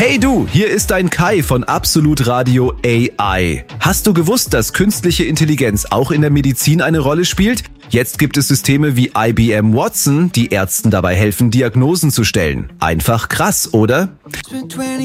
Hey du, hier ist dein Kai von Absolut Radio AI. Hast du gewusst, dass künstliche Intelligenz auch in der Medizin eine Rolle spielt? Jetzt gibt es Systeme wie IBM Watson, die Ärzten dabei helfen, Diagnosen zu stellen. Einfach krass, oder?